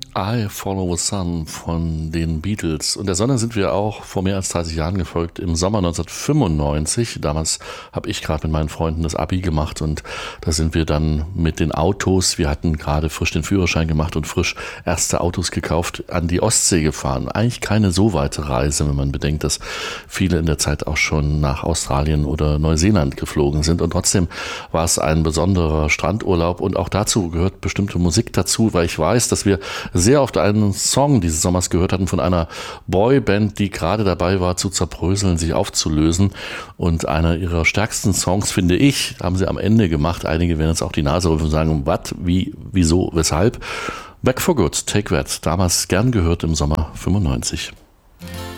I Follow the Sun von den Beatles. Und der Sonne sind wir auch vor mehr als 30 Jahren gefolgt, im Sommer 1995. Damals habe ich gerade mit meinen Freunden das Abi gemacht und da sind wir dann mit den Autos, wir hatten gerade frisch den Führerschein gemacht und frisch erste Autos gekauft, an die Ostsee gefahren. Eigentlich keine so weite Reise, wenn man bedenkt, dass viele in der Zeit auch schon nach Australien oder Neuseeland geflogen sind. Und trotzdem war es ein besonderer Strandurlaub und auch dazu gehört bestimmte Musik dazu, weil ich weiß, dass wir sehr oft einen Song dieses Sommers gehört hatten von einer Boyband, die gerade dabei war zu zerbröseln, sich aufzulösen. Und einer ihrer stärksten Songs, finde ich, haben sie am Ende gemacht. Einige werden jetzt auch die Nase rümpfen und sagen, was, wie, wieso, weshalb. Back for Good, Take That, damals gern gehört im Sommer 95.